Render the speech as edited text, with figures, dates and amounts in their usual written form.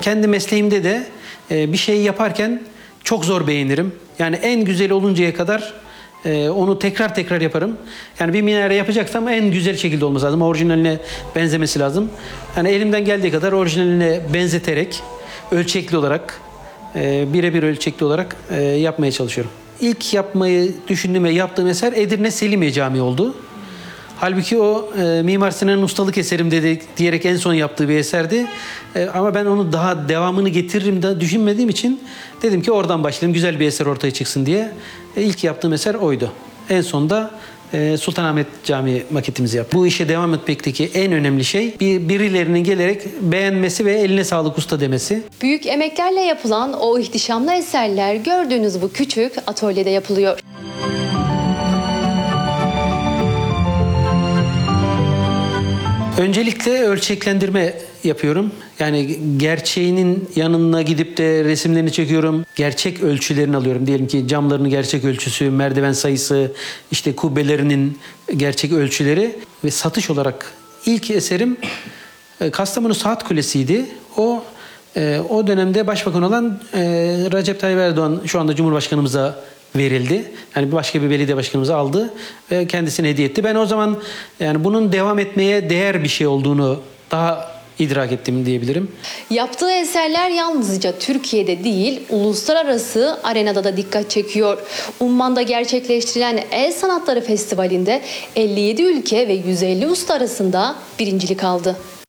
Kendi mesleğimde de bir şey yaparken çok zor beğenirim. Yani en güzeli oluncaya kadar onu tekrar tekrar yaparım. Yani bir minare yapacaksam en güzel şekilde olması lazım. Orijinaline benzemesi lazım. Yani elimden geldiği kadar orijinaline benzeterek, ölçekli olarak, birebir ölçekli olarak yapmaya çalışıyorum. İlk yapmayı düşündüğüm ve yaptığım eser Edirne Selimiye Camii oldu. Halbuki o Mimar Sinan'ın ustalık eserim diyerek en son yaptığı bir eserdi. Ama ben onu daha devamını getiririm de düşünmediğim için dedim ki oradan başlayalım, güzel bir eser ortaya çıksın diye. İlk yaptığım eser oydu. En sonunda Sultanahmet Camii maketimizi yaptım. Bu işe devam etmekteki en önemli şey birilerinin gelerek beğenmesi ve eline sağlık usta demesi. Büyük emeklerle yapılan o ihtişamlı eserler gördüğünüz bu küçük atölyede yapılıyor. Öncelikle ölçeklendirme yapıyorum. Yani gerçeğinin yanına gidip de resimlerini çekiyorum. Gerçek ölçülerini alıyorum. Diyelim ki camlarının gerçek ölçüsü, merdiven sayısı, işte kubbelerinin gerçek ölçüleri ve satış olarak ilk eserim Kastamonu Saat Kulesi'ydi. O dönemde başbakan olan Recep Tayyip Erdoğan şu anda Cumhurbaşkanımıza verildi. Yani başka bir belediye başkanımıza aldı ve kendisine hediye etti. Ben o zaman yani bunun devam etmeye değer bir şey olduğunu daha idrak ettim diyebilirim. Yaptığı eserler yalnızca Türkiye'de değil, uluslararası arenada da dikkat çekiyor. Umman'da gerçekleştirilen El Sanatları Festivali'nde 57 ülke ve 150 usta arasında birincilik aldı.